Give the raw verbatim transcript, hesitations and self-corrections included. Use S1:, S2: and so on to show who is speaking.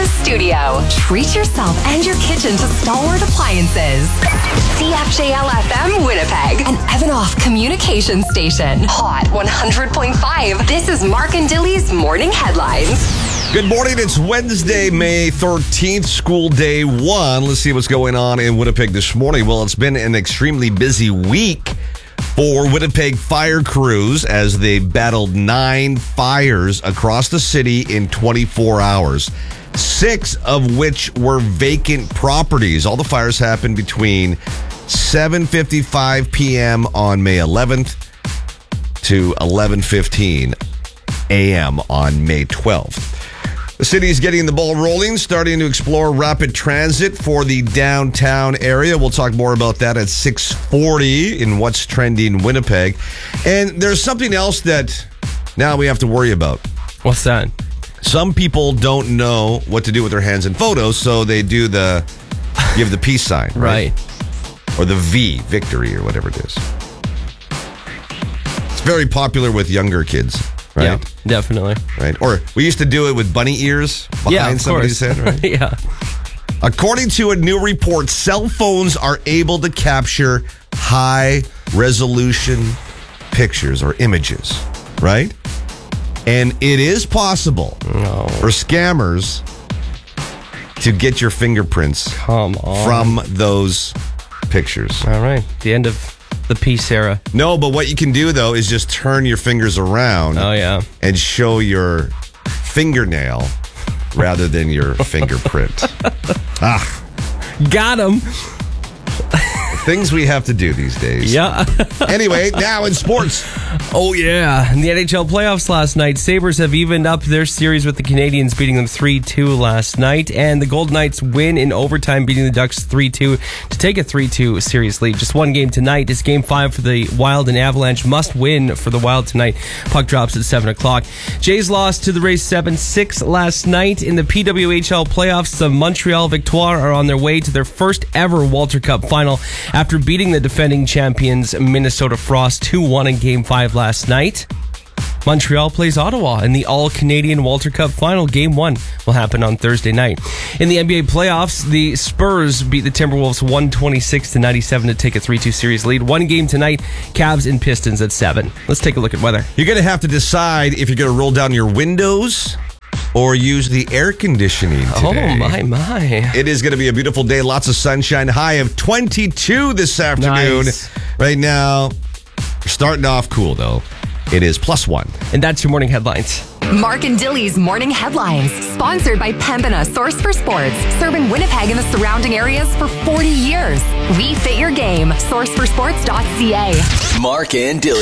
S1: the studio. Treat yourself and your kitchen to Stalwart Appliances. C F J L F M Winnipeg, an Evanoff communication station. Hot one hundred point five. This is Mark and Dilly's Morning Headlines.
S2: Good morning. It's Wednesday, May thirteenth, school day one. Let's see what's going on in Winnipeg this morning. Well, it's been an extremely busy week for Winnipeg fire crews as they battled nine fires across the city in twenty-four hours, six of which were vacant properties. All the fires happened between seven fifty-five p.m. on May eleventh to eleven fifteen a.m. on May twelfth. The city is getting the ball rolling, starting to explore rapid transit for the downtown area. We'll talk more about that at six forty in What's Trending Winnipeg. And there's something else that now we have to worry about.
S3: What's that?
S2: Some people don't know what to do with their hands in photos, so they do the, give the peace sign. Right?
S3: Right.
S2: Or the V, victory, or whatever it is. It's very popular with younger kids. Right?
S3: Yeah, definitely.
S2: Right. Or we used to do it with bunny ears behind
S3: yeah, of
S2: somebody's
S3: course.
S2: head, right?
S3: Yeah.
S2: According to a new report, cell phones are able to capture high resolution pictures or images, right? And it is possible
S3: No.
S2: for scammers to get your fingerprints
S3: Come on.
S2: from those pictures.
S3: All right. The end of the peace era.
S2: No, but what you can do, though, is just turn your fingers around
S3: Oh, yeah.
S2: and show your fingernail rather than your fingerprint. Ah,
S3: Got him.
S2: things we have to do these days.
S3: Yeah.
S2: Anyway, now in sports.
S3: Oh, yeah. In the N H L playoffs last night, Sabres have evened up their series with the Canadiens, beating them three two last night. And the Golden Knights win in overtime, beating the Ducks three two to take a three two series lead. Just one game tonight. It's game five for the Wild and Avalanche. Must win for the Wild tonight. Puck drops at seven o'clock. Jays lost to the Rays seven six last night. In the P W H L playoffs, the Montreal Victoire are on their way to their first ever Walter Cup final after beating the defending champions Minnesota Frost two one in game five last night. Montreal plays Ottawa in the All-Canadian Walter Cup final. Game one will happen on Thursday night. In the N B A playoffs, the Spurs beat the Timberwolves one twenty-six to ninety-seven to take a three two series lead. One game tonight, Cavs and Pistons at seven. Let's take a look at weather.
S2: You're going to have to decide if you're going to roll down your windows or use the air conditioning today.
S3: Oh, my, my.
S2: It is going to be a beautiful day. Lots of sunshine. High of twenty-two this afternoon.
S3: Nice.
S2: Right now, we're starting off cool, though. It is plus one.
S3: And that's your morning headlines.
S1: Mark and Dilly's Morning Headlines, sponsored by Pembina Source for Sports, serving Winnipeg and the surrounding areas for forty years. We fit your game. source for sports dot c a.
S4: Mark and Dilly.